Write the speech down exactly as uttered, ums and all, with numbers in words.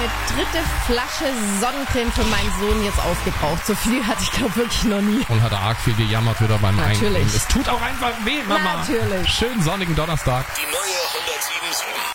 meine dritte Flasche Sonnencreme für meinen Sohn jetzt aufgebraucht. So viel hatte ich, glaube wirklich noch nie. Und hat er arg viel gejammert wieder beim Natürlich. Eincremen. Es tut auch einfach weh, Mama. Natürlich. Schönen sonnigen Donnerstag. Die neue hundertsieben Komma sieben.